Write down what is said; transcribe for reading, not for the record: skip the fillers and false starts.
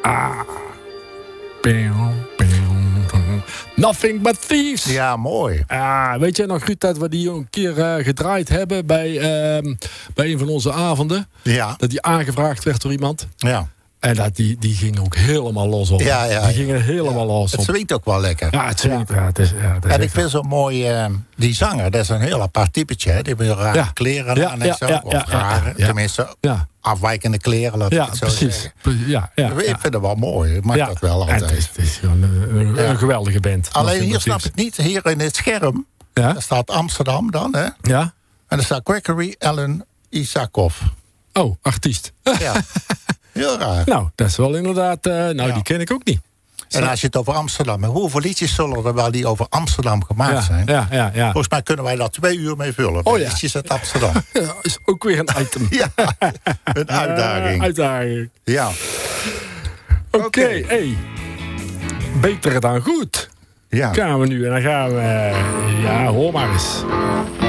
Nothing but thieves. Ja, mooi. Weet jij nog, Ruud, dat we die een keer gedraaid hebben bij een van onze avonden? Ja. Dat die aangevraagd werd door iemand. Ja. En dat die ging ook helemaal los op. Ja. Die gingen helemaal los op. Het zwingt ook wel lekker. Ja, het zwingt. Ja, het is en ik vind zo mooi, die zanger, dat is een heel apart typetje. Hè? Die wil rare kleren aan en zo. Of rare, tenminste, afwijkende kleren, laat ik het zo precies. zeggen. Ik vind het wel mooi. Ik mag dat wel altijd. Het is gewoon een geweldige band. Alleen hier snap ik niet, hier in het scherm, daar staat Amsterdam dan, hè? Ja. En er staat Gregory Alan Isakov. Oh, artiest. Ja, heel raar. Nou, dat is wel inderdaad, die ken ik ook niet. En als je het over Amsterdam hebt, hoeveel liedjes zullen er wel die over Amsterdam gemaakt zijn? Ja. Volgens mij kunnen wij daar 2 uur mee vullen. Liedjes uit Amsterdam. Ja, is ook weer een item. Een uitdaging. Ja. Oké, hey. Beter dan goed. Ja. Gaan we nu en dan gaan we... hoor maar eens.